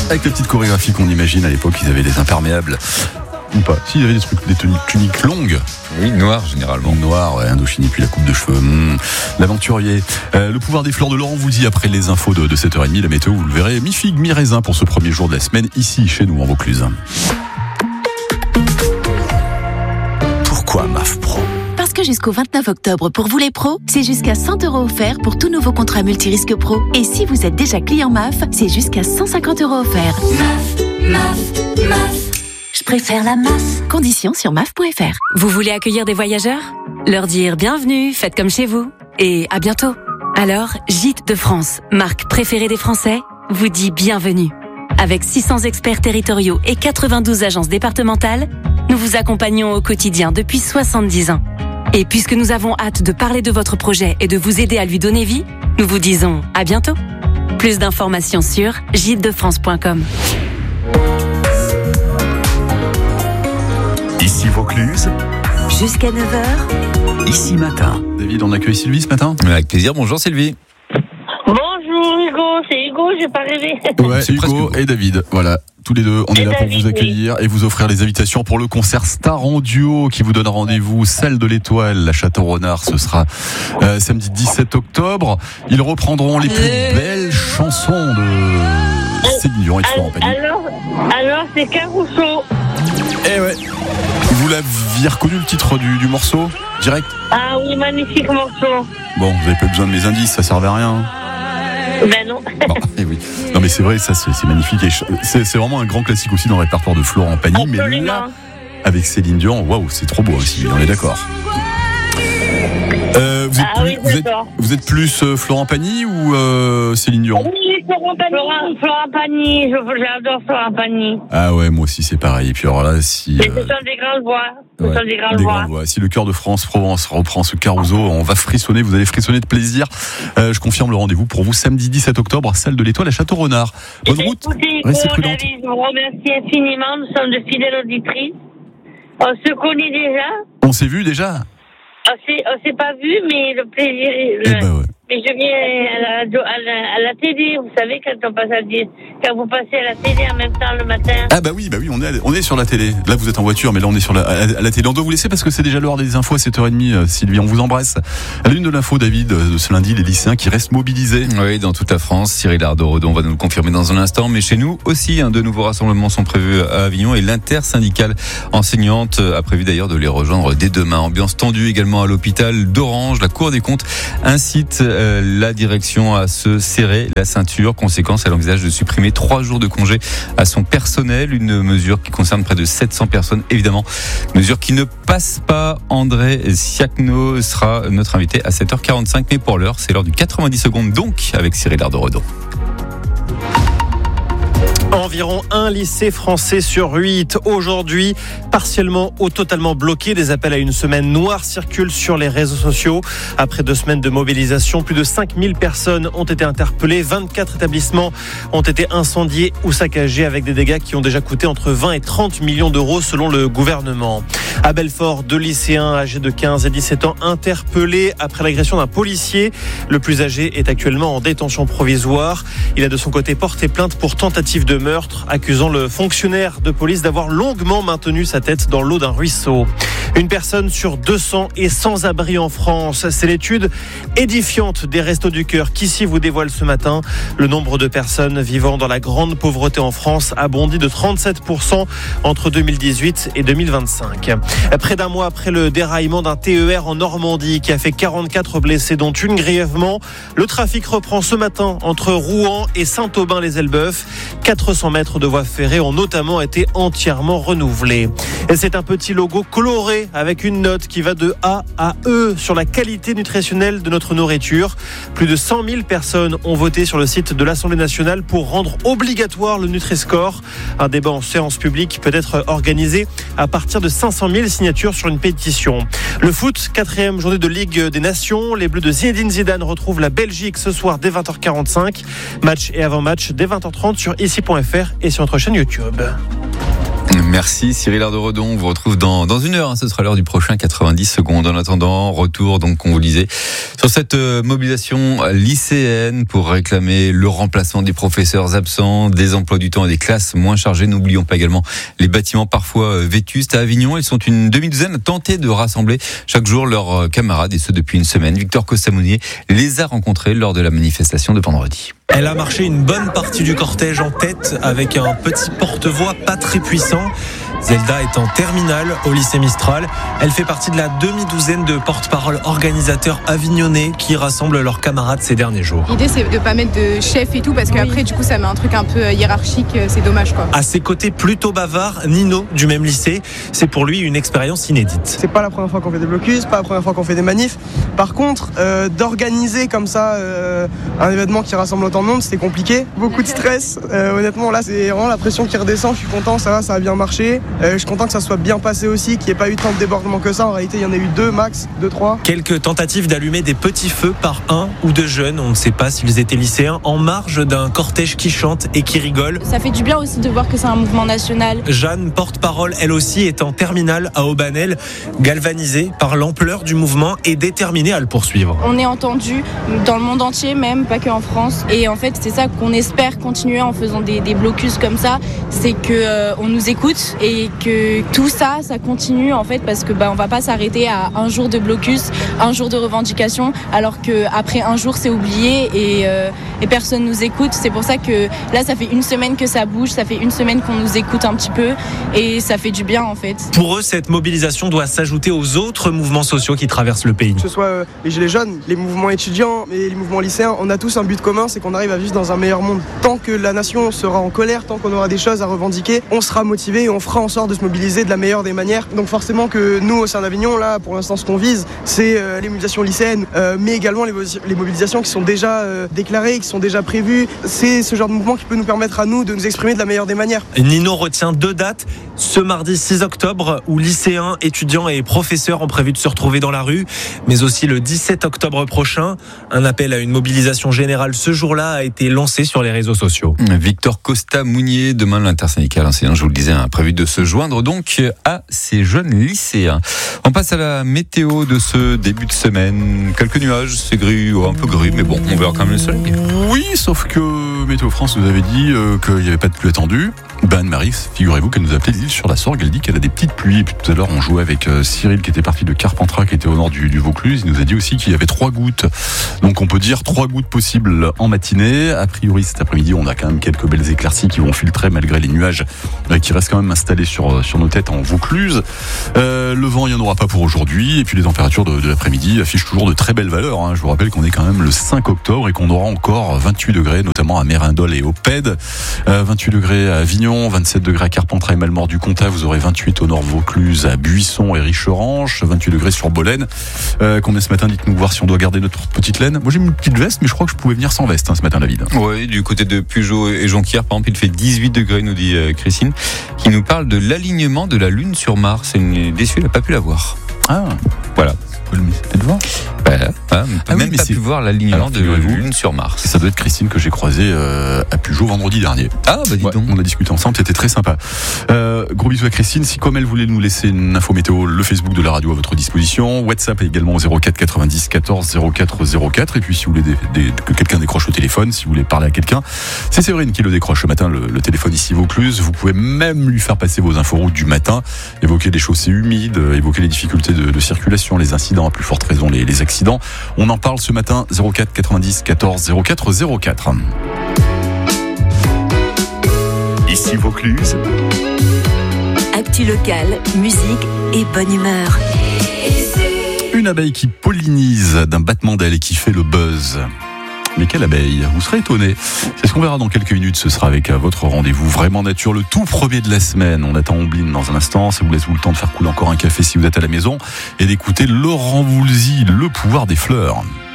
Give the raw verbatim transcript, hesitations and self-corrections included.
Avec la petite chorégraphie qu'on imagine à l'époque, ils avaient des imperméables. Ou pas. S'ils avaient des trucs, des tenues tuniques longues. Oui, noir généralement. Noir, ouais, Indochine et puis la coupe de cheveux. Mmh. L'aventurier. Euh, le pouvoir des fleurs de Laurent vous dit après les infos de, de sept heures trente. La météo, vous le verrez. Mi-figue, mi-raisin pour ce premier jour de la semaine, ici, chez nous, en Vaucluse. Pourquoi M A F Pro ? Parce que jusqu'au vingt-neuf octobre, pour vous les pros, c'est jusqu'à cent euros offerts pour tous nouveaux contrats multirisques pro. Et si vous êtes déjà client M A F, c'est jusqu'à cent cinquante euros offerts. M A F, M A F, M A F. Je préfère la M A F. Conditions sur M A F point F R. Vous voulez accueillir des voyageurs ? Leur dire bienvenue, faites comme chez vous. Et à bientôt. Alors, Gîtes de France, marque préférée des Français, vous dit bienvenue. Avec six cents experts territoriaux et quatre-vingt-douze agences départementales, nous vous accompagnons au quotidien depuis soixante-dix ans. Et puisque nous avons hâte de parler de votre projet et de vous aider à lui donner vie, nous vous disons à bientôt. Plus d'informations sur gîtes de france point com. Ici Vaucluse, Jusqu'à neuf heures. ici matin. David, on accueille Sylvie ce matin ? Avec plaisir, bonjour Sylvie. Bonjour Hugo, c'est Hugo, j'ai pas rêvé. Ouais, C'est presque Hugo Hugo. et David. Voilà. Tous les deux, on est Et là pour David, vous accueillir et vous offrir les invitations pour le concert Star en duo qui vous donne rendez-vous, salle de l'Étoile, la Château-Renard. Ce sera euh, samedi dix-sept octobre. Ils reprendront les plus belles chansons de Céline Dion et Florent Pagny. Alors, alors c'est Caruso. Eh ouais. Vous l'aviez reconnu le titre du, du morceau direct ? Ah oui, magnifique morceau. Bon, vous avez pas besoin de mes indices, ça servait à rien. Ben non. Bon, eh oui. Non mais c'est vrai, ça c'est, c'est magnifique. Et c'est, c'est vraiment un grand classique aussi dans le répertoire de Florent Pagny. Mais Absolument. là, avec Céline Dion, waouh, c'est trop beau aussi, on est d'accord. Euh, vous, êtes Ah plus, oui, vous, êtes, d'accord. vous êtes plus euh, Florent Pagny ou euh, Céline Dion ? Oui, Florent Pagny. Florent, Florent Pagny, je- j'adore Florent Pagny. Ah ouais, moi aussi c'est pareil. Et puis alors là, si Mais euh, ce sont des grandes voix. Ce ouais, sont des grandes des voix. grandes voix. Si le cœur de France Provence reprend ce Caruso, on va frissonner. Vous allez frissonner de plaisir. Euh, je confirme le rendez-vous pour vous samedi dix-sept octobre, salle de l'Étoile à Château-Renard. Bonne Et route. écoutez, Hugo, Restez prudente. David, je vous remercie infiniment. Nous sommes de fidèles auditrices. On se connaît déjà. On s'est vu déjà. On s'est, on s'est pas vu, mais le plaisir. Eh Le... ben ouais. Mais je viens à la radio, à la, à la télé. Vous savez, quand on passe à dire, quand vous passez à la télé en même temps le matin. Ah bah oui, bah oui, on est, on est sur la télé. Là, vous êtes en voiture, mais là, on est sur la, à, à la télé. On doit vous laisser parce que c'est déjà l'heure des infos à sept heures trente, euh, Sylvie. On vous embrasse. À l'une de l'info, David, de ce lundi, les lycéens qui restent mobilisés. Oui, dans toute la France, Cyril Ardo-Redon va nous le confirmer dans un instant. Mais chez nous aussi, hein, de nouveaux rassemblements sont prévus à Avignon et l'intersyndicale enseignante a prévu d'ailleurs de les rejoindre dès demain. Ambiance tendue également à l'hôpital d'Orange. La Cour des comptes incite euh, la direction à se serrer la ceinture. Conséquence, elle envisage de supprimer trois jours de congé à son personnel. Une mesure qui concerne près de sept cents personnes, évidemment. Mesure qui ne passe pas. André Siakno sera notre invité à sept heures quarante-cinq. Mais pour l'heure, c'est l'heure du quatre-vingt-dix secondes, donc, avec Cyril Ardo-Redon. Environ un lycée français sur huit aujourd'hui, partiellement ou totalement bloqué. Des appels à une semaine noire circulent sur les réseaux sociaux. Après deux semaines de mobilisation, plus de cinq mille personnes ont été interpellées. vingt-quatre établissements ont été incendiés ou saccagés avec des dégâts qui ont déjà coûté entre vingt et trente millions d'euros selon le gouvernement. À Belfort, deux lycéens âgés de quinze et dix-sept ans interpellés après l'agression d'un policier. Le plus âgé est actuellement en détention provisoire. Il a de son côté porté plainte pour tentative de meurtre, accusant le fonctionnaire de police d'avoir longuement maintenu sa tête dans l'eau d'un ruisseau. Une personne sur deux cents est sans abri en France. C'est l'étude édifiante des Restos du Cœur qu'ici vous dévoile ce matin. Le nombre de personnes vivant dans la grande pauvreté en France a bondi de trente-sept pour cent entre deux mille dix-huit et deux mille vingt-cinq. Près d'un mois après le déraillement d'un T E R en Normandie qui a fait quarante-quatre blessés, dont une grièvement, le trafic reprend ce matin entre Rouen et Saint-Aubin-les-Elbeuf. quatre cents mètres de voies ferrées ont notamment été entièrement renouvelés. Et c'est un petit logo coloré avec une note qui va de A à E sur la qualité nutritionnelle de notre nourriture. Plus de cent mille personnes ont voté sur le site de l'Assemblée nationale pour rendre obligatoire le Nutri-Score. Un débat en séance publique peut être organisé à partir de cinq cent mille signatures sur une pétition. Le foot, quatrième journée de Ligue des Nations. Les Bleus de Zinedine Zidane retrouvent la Belgique ce soir dès vingt heures quarante-cinq. Match et avant-match dès vingt heures trente sur ici point f r et sur notre chaîne YouTube. Merci Cyril Ardoredon. On vous retrouve dans, dans une heure. Hein. Ce sera l'heure du prochain quatre-vingt-dix secondes. En attendant, retour, donc, on vous le disait, sur cette euh, mobilisation lycéenne pour réclamer le remplacement des professeurs absents, des emplois du temps et des classes moins chargées. N'oublions pas également les bâtiments parfois euh, vétustes. À Avignon, ils sont une demi-douzaine à tenter de rassembler chaque jour leurs camarades, et ce depuis une semaine. Victor Costamounier les a rencontrés lors de la manifestation de vendredi. Elle a marché une bonne partie du cortège en tête avec un petit porte-voix pas très puissant. Zelda est en terminale au lycée Mistral. Elle fait partie de la demi-douzaine de porte-parole organisateurs avignonnais qui rassemblent leurs camarades ces derniers jours. L'idée, c'est de pas mettre de chef et tout, parce qu'après, oui. du coup, ça met un truc un peu hiérarchique. C'est dommage, quoi. À ses côtés, plutôt bavard, Nino du même lycée. C'est pour lui une expérience inédite. C'est pas la première fois qu'on fait des blocus, pas la première fois qu'on fait des manifs. Par contre, euh, d'organiser comme ça euh, un événement qui rassemble autant de monde, c'était compliqué. Beaucoup de stress. Euh, honnêtement, là, c'est vraiment la pression qui redescend. Je suis content, ça va, ça a bien marché. Euh, je suis content que ça soit bien passé aussi, qu'il n'y ait pas eu tant de débordements que ça. En réalité, il y en a eu deux max, deux, trois. Quelques tentatives d'allumer des petits feux par un ou deux jeunes, on ne sait pas s'ils étaient lycéens, en marge d'un cortège qui chante et qui rigole. Ça fait du bien aussi de voir que c'est un mouvement national. Jeanne, porte-parole, elle aussi, est en terminale à Aubanel, galvanisée par l'ampleur du mouvement et déterminée à le poursuivre. On est entendu dans le monde entier, même pas qu'en France. Et en fait, c'est ça qu'on espère continuer en faisant des, des blocus comme ça, c'est qu'on euh, nous écoute et que tout ça, ça continue en fait, parce que bah, on va pas s'arrêter à un jour de blocus, un jour de revendication, alors qu'après un jour c'est oublié et, euh, et personne nous écoute. C'est pour ça que là, ça fait une semaine que ça bouge, ça fait une semaine qu'on nous écoute un petit peu et ça fait du bien en fait. Pour eux, cette mobilisation doit s'ajouter aux autres mouvements sociaux qui traversent le pays. Que ce soit euh, les gilets jaunes, les mouvements étudiants et les mouvements lycéens, on a tous un but commun, c'est qu'on arrive à vivre dans un meilleur monde. Tant que la nation sera en colère, tant qu'on aura des choses à revendiquer, on sera motivé et on fera en sorte de se mobiliser de la meilleure des manières. Donc forcément que nous, au sein d'Avignon, là, pour l'instant, ce qu'on vise, c'est euh, les mobilisations lycéennes, euh, mais également les, les mobilisations qui sont déjà euh, déclarées, qui sont déjà prévues. C'est ce genre de mouvement qui peut nous permettre à nous de nous exprimer de la meilleure des manières. Nino retient deux dates. Ce mardi six octobre, où lycéens, étudiants et professeurs ont prévu de se retrouver dans la rue, mais aussi le dix-sept octobre prochain. Un appel à une mobilisation générale ce jour-là a été lancé sur les réseaux sociaux. Victor Costamounier, demain l'intersyndicale enseignant, je vous le disais, a prévu de se joindre donc à ces jeunes lycéens. On passe à la météo de ce début de semaine. Quelques nuages, c'est gris, un peu gris, mais bon, on verra quand même le soleil. Oui, sauf que Météo France nous avait dit euh, qu'il n'y avait pas de pluie attendue. Ben Anne-Marie, figurez-vous qu'elle nous a appelé l'île sur la Sorgue. Elle dit qu'elle a des petites pluies. Et puis tout à l'heure, on jouait avec euh, Cyril qui était parti de Carpentras, qui était au nord du, du Vaucluse. Il nous a dit aussi qu'il y avait trois gouttes. Donc on peut dire trois gouttes possibles en matinée. A priori, cet après-midi, on a quand même quelques belles éclaircies qui vont filtrer malgré les nuages euh, qui restent quand même installés sur, sur nos têtes en Vaucluse. Euh, le vent, il n'y en aura pas pour aujourd'hui. Et puis les températures de, de l'après-midi affichent toujours de très belles valeurs. Hein. Je vous rappelle qu'on est quand même le cinq octobre et qu'on aura encore vingt-huit degrés, notamment à Mérindol et au Pède. Euh, vingt-huit degrés à Avignon, vingt-sept degrés à Carpentras et Malmort-du-Comtat. Vous aurez vingt-huit au nord Vaucluse, à Buisson et Richerange, vingt-huit degrés sur Bolène. Euh, combien ce matin? Dites-nous voir si on doit garder notre petite laine. Moi j'ai mis une petite veste, mais je crois que je pouvais venir sans veste hein, ce matin, David. Oui, du côté de Pugeot et Jonquière, par exemple, il fait dix-huit degrés, nous dit euh, Christine, qui nous parle de l'alignement de la Lune sur Mars. C'est une déçue, elle n'a pas pu la voir. Ah, voilà. C'était devant. Bah, hein, on peut ah même oui, pas c'est... pu voir l'alignement de la Lune sur Mars. Et ça doit être Christine que j'ai croisée euh, à Pugeot vendredi dernier. Ah bah dis donc. Ouais, on a discuté ensemble, c'était très sympa. Euh, gros bisous à Christine. Si comme elle voulait nous laisser une info météo, le Facebook de la radio à votre disposition. WhatsApp également au zéro quatre quatre-vingt-dix quatorze zéro quatre zéro quatre. Et puis si vous voulez des, des, que quelqu'un décroche le téléphone, si vous voulez parler à quelqu'un, c'est Séverine qui le décroche ce matin, le, le téléphone ici Vaucluse. Vous pouvez même lui faire passer vos inforoutes du matin, évoquer des chaussées humides, évoquer les difficultés de, de circulation, les incidents, à plus forte raison les, les accidents. On en parle ce matin, zéro quatre quatre-vingt-dix quatorze zéro quatre zéro quatre. Ici Vaucluse. Actu locale, musique et bonne humeur. Une abeille qui pollinise d'un battement d'ailes et qui fait le buzz. Mais quelle abeille? Vous serez étonné. C'est ce qu'on verra dans quelques minutes. Ce sera avec votre rendez-vous Vraiment Nature, le tout premier de la semaine. On attend Ombline dans un instant. Ça vous laisse vous le temps de faire couler encore un café si vous êtes à la maison et d'écouter Laurent Voulzy, Le pouvoir des fleurs.